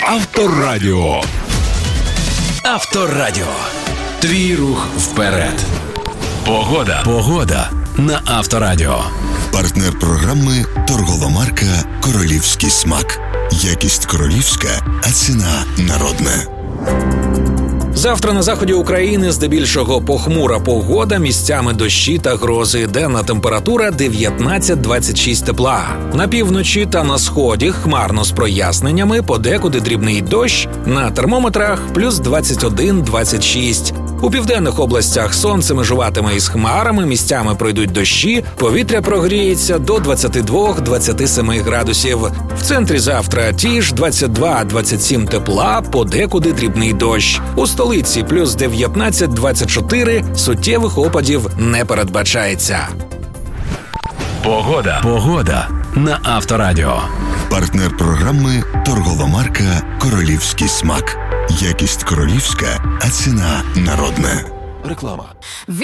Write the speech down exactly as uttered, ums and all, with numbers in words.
Авторадіо. Авторадіо. Твій рух вперед. Погода. Погода на Авторадіо. Партнер програми торгова марка «Королівський смак». Якість королівська, а ціна народна. Завтра на заході України здебільшого похмура погода, місцями дощі та грози. Денна температура дев'ятнадцять-двадцять шість тепла. На півночі та на сході хмарно з проясненнями, подекуди дрібний дощ, на термометрах плюс двадцять один - двадцять шість. У південних областях сонце межуватиме із хмарами, місцями пройдуть дощі, повітря прогріється до двадцять два - двадцять сім градусів. В центрі завтра ті ж двадцять два - двадцять сім тепла, подекуди дрібний дощ. У столиці плюс дев'ятнадцять - двадцять чотири, суттєвих опадів не передбачається. Погода. Погода на Авторадіо. Партнер програми торгова марка «Королівський смак». Якість королівська, а ціна народна. Реклама.